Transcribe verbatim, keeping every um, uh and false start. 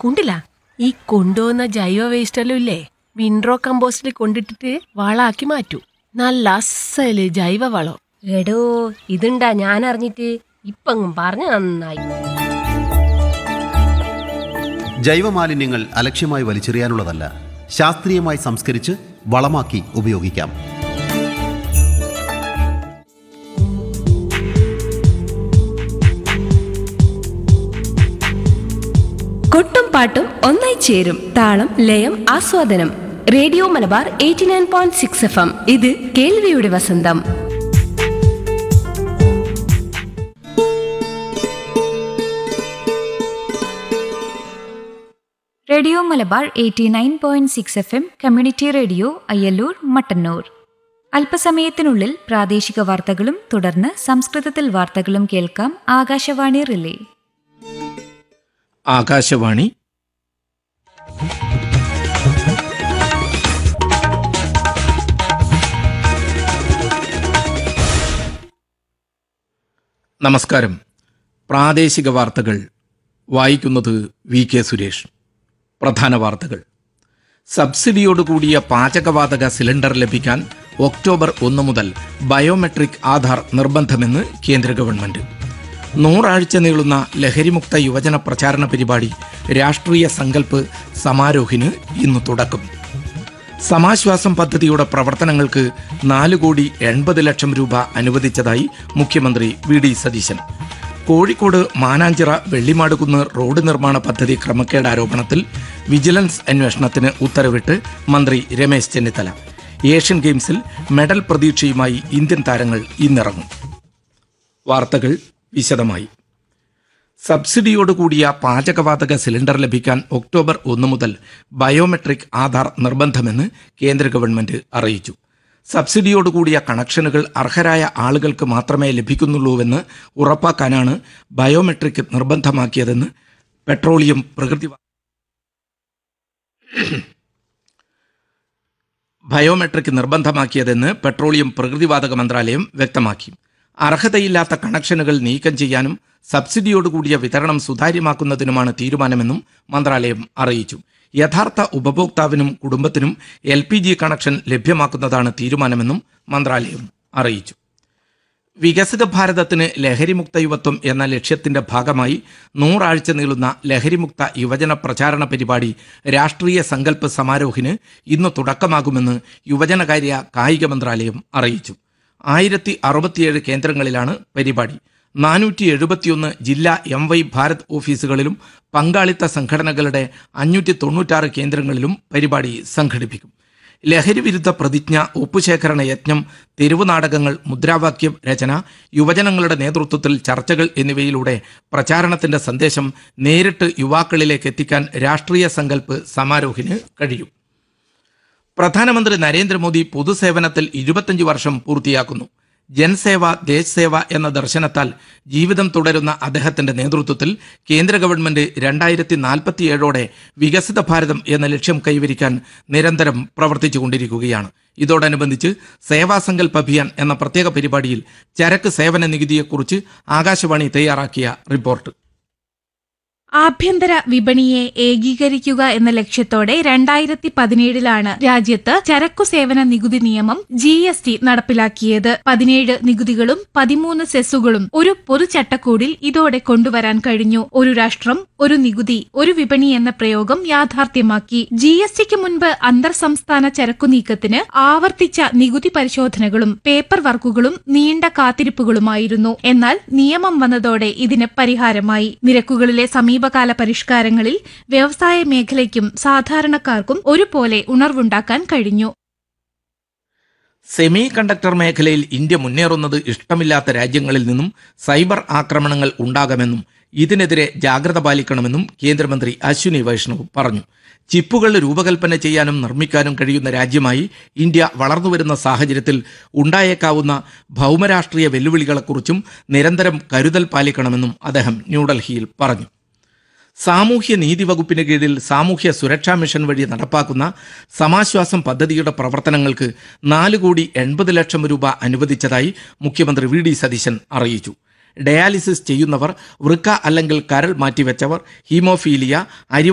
കുണ്ടില്ല ഈ കൊണ്ടുവന്ന ജൈവ വേസ്റ്റ് എല്ലാം ഇല്ലേ വിൻഡ്രോ കമ്പോസ്റ്റിൽ കൊണ്ടിട്ടിട്ട് വളാക്കി മാറ്റൂ. നല്ല അസല് ജൈവ വളം. എടോ ഇതുണ്ടാ ഞാൻ അറിഞ്ഞിട്ട് ഇപ്പങ്ങും പറഞ്ഞ നന്നായി. ജൈവമാലിന്യങ്ങൾ അലക്ഷ്യമായി വലിച്ചെറിയാനുള്ളതല്ല, ശാസ്ത്രീയമായി സംസ്കരിച്ച് വളമാക്കി ഉപയോഗിക്കാം. കൊട്ടും പാട്ടും ഒന്നായി ചേരും താളം ലയം ആസ്വാദനം. Radio Malabar eighty nine point six F M. ഇത് കേൾവിയുടെ വസന്തം. Radio Malabar eighty nine point six F M community radio Ayyallur Mattannur. അല്പസമയത്തിനുള്ളിൽ പ്രാദേശിക വാർത്തകളും തുടർന്ന് സംസ്കൃതത്തിൽ വാർത്തകളും കേൾക്കാം. ആകാശവാണി റിലേ. ആകാശവാണി. നമസ്കാരം. പ്രാദേശിക വാർത്തകൾ വായിക്കുന്നത് വി കെ സുരേഷ്. പ്രധാന വാർത്തകൾ. സബ്സിഡിയോടുകൂടിയ പാചകവാതക സിലിണ്ടർ ലഭിക്കാൻ ഒക്ടോബർ ഒന്ന് മുതൽ ബയോമെട്രിക് ആധാർ നിർബന്ധമെന്ന് കേന്ദ്ര ഗവൺമെന്റ്. നൂറാഴ്ച നീളുന്ന ലഹരിമുക്ത യുവജന പ്രചാരണ പരിപാടി രാഷ്ട്രീയ സങ്കല്പ് സമാരോഹിന് ഇന്ന് തുടക്കം. സമാശ്വാസം പദ്ധതിയുടെ പ്രവർത്തനങ്ങൾക്ക് നാല് കോടി എൺപത് ലക്ഷം രൂപ അനുവദിച്ചതായി മുഖ്യമന്ത്രി V D Satheesan. Kozhikode Mananchira Vellimadukunnu road നിർമ്മാണ പദ്ധതി ക്രമക്കേട് ആരോപണത്തിൽ വിജിലൻസ് അന്വേഷണത്തിന് ഉത്തരവിട്ട് മന്ത്രി രമേശ് ചെന്നിത്തല. ഏഷ്യൻ ഗെയിംസിൽ മെഡൽ പ്രതീക്ഷയുമായി ഇന്ത്യൻ താരങ്ങൾ ഇന്നിറങ്ങും. വാർത്തകൾ വിശദമായി. സബ്സിഡിയോടുകൂടിയ പാചകവാതക സിലിണ്ടർ ലഭിക്കാൻ ഒക്ടോബർ ഒന്ന് മുതൽ ബയോമെട്രിക് ആധാർ നിർബന്ധമെന്ന് കേന്ദ്ര ഗവൺമെന്റ് അറിയിച്ചു. സബ്സിഡിയോടുകൂടിയ കണക്ഷനുകൾ അർഹരായ ആളുകൾക്ക് മാത്രമേ ലഭിക്കുന്നുള്ളൂവെന്ന് ഉറപ്പാക്കാനാണ് ബയോമെട്രിക് നിർബന്ധമാക്കിയതെന്ന് പെട്രോളിയം പ്രകൃതി ബയോമെട്രിക് നിർബന്ധമാക്കിയതെന്ന് പെട്രോളിയം പ്രകൃതിവാതക മന്ത്രാലയം വ്യക്തമാക്കി. അർഹതയില്ലാത്ത കണക്ഷനുകൾ നീക്കം ചെയ്യാനും സബ്സിഡിയോടുകൂടിയ വിതരണം സുതാര്യമാക്കുന്നതിനുമാണ് തീരുമാനമെന്നും മന്ത്രാലയം അറിയിച്ചു. യഥാർത്ഥ ഉപഭോക്താവിനും കുടുംബത്തിനും എൽ പി ജി കണക്ഷൻ ലഭ്യമാക്കുന്നതാണ് തീരുമാനമെന്നും മന്ത്രാലയം അറിയിച്ചു. വികസിത ഭാരതത്തിന് ലഹരിമുക്ത യുവത്വം എന്ന ലക്ഷ്യത്തിന്റെ ഭാഗമായി നൂറാഴ്ച നീളുന്ന ലഹരിമുക്ത യുവജന പ്രചാരണ പരിപാടി രാഷ്ട്രീയ സങ്കല്പ് സമാരോഹിന് ഇന്ന് തുടക്കമാകുമെന്ന് യുവജനകാര്യ കായിക മന്ത്രാലയം അറിയിച്ചു. ആയിരത്തി അറുപത്തിയേഴ് കേന്ദ്രങ്ങളിലാണ് പരിപാടി. നാനൂറ്റി എഴുപത്തിയൊന്ന് ജില്ലാ എം വൈ ഭാരത് ഓഫീസുകളിലും പങ്കാളിത്ത സംഘടനകളുടെ അഞ്ഞൂറ്റി തൊണ്ണൂറ്റാറ് കേന്ദ്രങ്ങളിലും പരിപാടി സംഘടിപ്പിക്കും. ലഹരി വിരുദ്ധ പ്രതിജ്ഞ, ഒപ്പുശേഖരണ യജ്ഞം, തെരുവു നാടകങ്ങൾ, മുദ്രാവാക്യം രചന, യുവജനങ്ങളുടെ നേതൃത്വത്തിൽ ചർച്ചകൾ എന്നിവയിലൂടെ പ്രചാരണത്തിന്റെ സന്ദേശം നേരിട്ട് യുവാക്കളിലേക്ക് എത്തിക്കാൻ രാഷ്ട്രീയ സങ്കല്പ് സമാരോഹിന് കഴിയും. പ്രധാനമന്ത്രി നരേന്ദ്രമോദി പൊതുസേവനത്തിൽ ഇരുപത്തഞ്ച് വർഷം പൂർത്തിയാക്കുന്നു. ജൻസേവ ദേശ് സേവ എന്ന ദർശനത്താൽ ജീവിതം തുടരുന്ന അദ്ദേഹത്തിന്റെ നേതൃത്വത്തിൽ കേന്ദ്ര ഗവൺമെന്റ് രണ്ടായിരത്തി നാൽപ്പത്തിയേഴോടെ വികസിത ഭാരതം എന്ന ലക്ഷ്യം കൈവരിക്കാൻ നിരന്തരം പ്രവർത്തിച്ചുകൊണ്ടിരിക്കുകയാണ്. ഇതോടനുബന്ധിച്ച് സേവാസങ്കൽപ് അഭിയാൻ എന്ന പ്രത്യേക പരിപാടിയിൽ ചരക്ക് സേവന നികുതിയെക്കുറിച്ച് ആകാശവാണി തയ്യാറാക്കിയ റിപ്പോർട്ട്. ആഭ്യന്തര വിപണിയെ ഏകീകരിക്കുക എന്ന ലക്ഷ്യത്തോടെ രണ്ടായിരത്തി പതിനേഴിലാണ് രാജ്യത്ത് ചരക്കു സേവന നികുതി നിയമം ജി എസ് ടി നടപ്പിലാക്കിയത്. പതിനേഴ് നികുതികളും പതിമൂന്ന് സെസ്സുകളും ഒരു പൊതു ചട്ടക്കൂടിൽ ഇതോടെ കൊണ്ടുവരാൻ കഴിഞ്ഞു. ഒരു രാഷ്ട്രം ഒരു നികുതി ഒരു വിപണി എന്ന പ്രയോഗം യാഥാർത്ഥ്യമാക്കി. ജി എസ് ടിക്ക് മുൻപ് അന്തർ സംസ്ഥാന ചരക്കു നീക്കത്തിന് ആവർത്തിച്ച നികുതി പരിശോധനകളും പേപ്പർ വർക്കുകളും നീണ്ട കാത്തിരിപ്പുകളുമായിരുന്നു. എന്നാൽ നിയമം വന്നതോടെ ഇതിന് പരിഹാരമായി. നിരക്കുകളിലെ സമീപ സമീപകാല പരിഷ്കാരങ്ങളിൽ വ്യവസായ മേഖലയ്ക്കും സാധാരണക്കാർക്കും ഒരുപോലെ ഉണർവുണ്ടാക്കാൻ കഴിഞ്ഞു. സെമി കണ്ടക്ടർ മേഖലയിൽ ഇന്ത്യ മുന്നേറുന്നത് ഇഷ്ടമില്ലാത്ത രാജ്യങ്ങളിൽ നിന്നും സൈബർ ആക്രമണങ്ങൾ ഉണ്ടാകാമെന്നും ഇതിനെതിരെ ജാഗ്രത പാലിക്കണമെന്നും കേന്ദ്രമന്ത്രി അശ്വിനി വൈഷ്ണവ് പറഞ്ഞു. ചിപ്പുകൾ രൂപകൽപ്പന ചെയ്യാനും നിർമ്മിക്കാനും കഴിയുന്ന രാജ്യമായി ഇന്ത്യ വളർന്നുവരുന്ന സാഹചര്യത്തിൽ ഉണ്ടായേക്കാവുന്ന ഭൗമരാഷ്ട്രീയ വെല്ലുവിളികളെക്കുറിച്ചും നിരന്തരം കരുതൽ പാലിക്കണമെന്നും അദ്ദേഹം ന്യൂഡൽഹിയിൽ പറഞ്ഞു. സാമൂഹ്യ നീതി വകുപ്പിന് കീഴിൽ സാമൂഹ്യ സുരക്ഷാ മിഷൻ വഴി നടപ്പാക്കുന്ന സമാശ്വാസം പദ്ധതിയുടെ പ്രവർത്തനങ്ങൾക്ക് നാല് കോടി എൺപത് ലക്ഷം രൂപ അനുവദിച്ചതായി മുഖ്യമന്ത്രി വി ഡി സതീശൻ അറിയിച്ചു. ഡയാലിസിസ് ചെയ്യുന്നവർ, വൃക്ക അല്ലെങ്കിൽ കരൾ മാറ്റിവെച്ചവർ, ഹീമോഫീലിയ, അരി